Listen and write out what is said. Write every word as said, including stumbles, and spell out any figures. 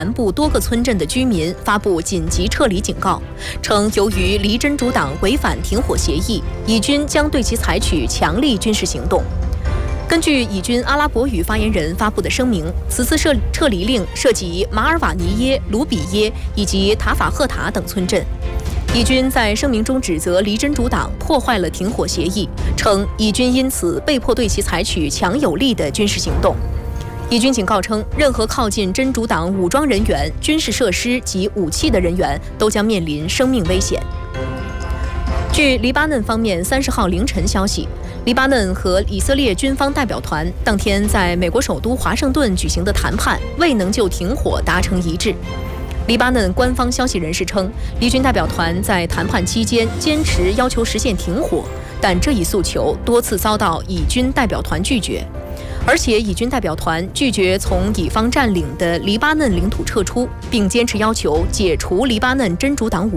南部多个村镇的居民发布紧急撤离警告，称由于离真主党违反停火协议，以军将对其采取强力军事行动。根据以军阿拉伯语发言人发布的声明，此次撤撤离令涉及马尔瓦尼耶、卢比耶以及塔法赫塔等村镇。以军在声明中指责离真主党破坏了停火协议，称以军因此被迫对其采取强有力的军事行动。以军警告称，任何靠近真主党武装人员、军事设施及武器的人员都将面临生命危险。据黎巴嫩方面三十号凌晨消息，黎巴嫩和以色列军方代表团当天在美国首都华盛顿举行的谈判未能就停火达成一致。黎巴嫩官方消息人士称，黎军代表团在谈判期间坚持要求实现停火，但这一诉求多次遭到以军代表团拒绝。而且以军代表团拒绝从以方占领的黎巴嫩领土撤出，并坚持要求解除黎巴嫩真主党武